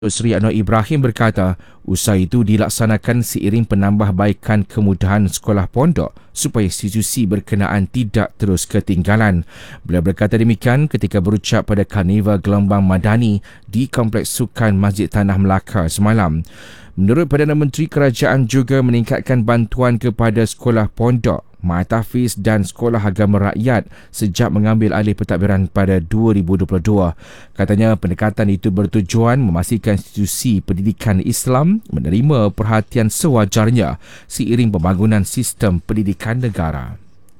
Seri Anwar Ibrahim berkata, usaha itu dilaksanakan seiring penambahbaikan kemudahan sekolah pondok supaya institusi berkenaan tidak terus ketinggalan. Beliau berkata demikian ketika berucap pada Karnival Gelombang Madani di Kompleks Sukan Masjid Tanah Melaka semalam. Menurut Perdana Menteri, kerajaan juga meningkatkan bantuan kepada sekolah pondok, Mahatafis dan Sekolah Agama Rakyat sejak mengambil alih pentadbiran pada 2022. Katanya pendekatan itu bertujuan memastikan institusi pendidikan Islam menerima perhatian sewajarnya seiring pembangunan sistem pendidikan negara.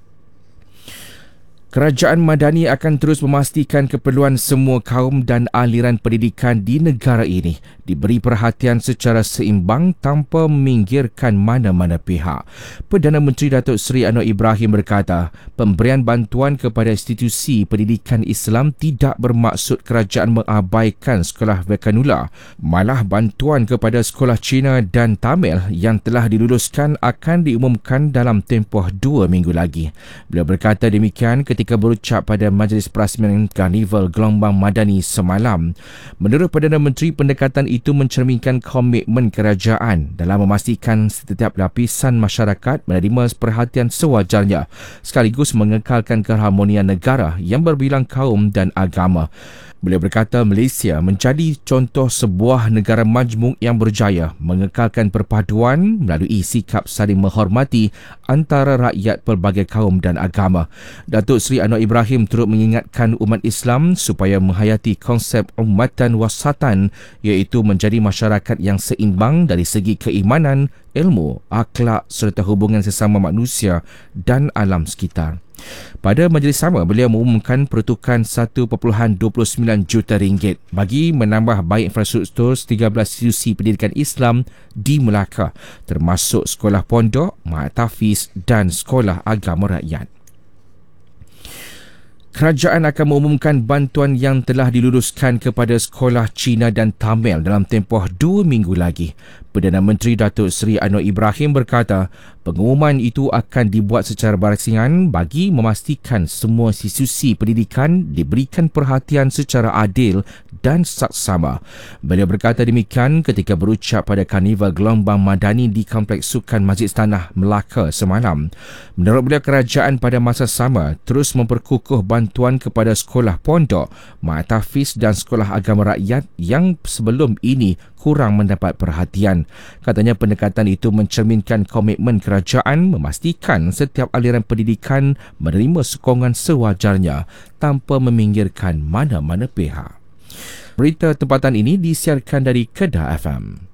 Kerajaan Madani akan terus memastikan keperluan semua kaum dan aliran pendidikan di negara ini diberi perhatian secara seimbang tanpa meminggirkan mana-mana pihak. Perdana Menteri Datuk Seri Anwar Ibrahim berkata, pemberian bantuan kepada institusi pendidikan Islam tidak bermaksud kerajaan mengabaikan sekolah Vekanula. Malah bantuan kepada sekolah Cina dan Tamil yang telah diluluskan akan diumumkan dalam tempoh 2 minggu lagi. Beliau berkata demikian ketika berucap pada Majlis Perasmian Karnival Gelombang Madani semalam. Menurut Perdana Menteri, pendekatan itu mencerminkan komitmen kerajaan dalam memastikan setiap lapisan masyarakat menerima perhatian sewajarnya sekaligus mengekalkan keharmonian negara yang berbilang kaum dan agama. Beliau berkata Malaysia menjadi contoh sebuah negara majmuk yang berjaya mengekalkan perpaduan melalui sikap saling menghormati antara rakyat pelbagai kaum dan agama. Datuk Seri Anwar Ibrahim turut mengingatkan umat Islam supaya menghayati konsep ummatan wasatan, iaitu menjadi masyarakat yang seimbang dari segi keimanan, ilmu, akhlak serta hubungan sesama manusia dan alam sekitar. Pada majlis sama, beliau mengumumkan pertukaran 1.29 juta ringgit bagi menambah baik infrastruktur 13 institusi pendidikan Islam di Melaka, termasuk sekolah pondok, Mahatafis dan sekolah agama rakyat. Kerajaan akan mengumumkan bantuan yang telah diluluskan kepada sekolah Cina dan Tamil dalam tempoh 2 minggu lagi. Perdana Menteri Datuk Seri Anwar Ibrahim berkata, pengumuman itu akan dibuat secara berasingan bagi memastikan semua institusi pendidikan diberikan perhatian secara adil dan saksama. Beliau berkata demikian ketika berucap pada Karnival Gelombang Madani di Kompleks Sukan Masjid Tanah Melaka semalam. Menurut beliau, kerajaan pada masa sama terus memperkukuh bantuan kepada sekolah pondok, Mahatafis dan sekolah agama rakyat yang sebelum ini kurang mendapat perhatian. Katanya pendekatan itu mencerminkan komitmen kerajaan memastikan setiap aliran pendidikan menerima sokongan sewajarnya tanpa meminggirkan mana-mana pihak. Berita tempatan ini disiarkan dari Kedah FM.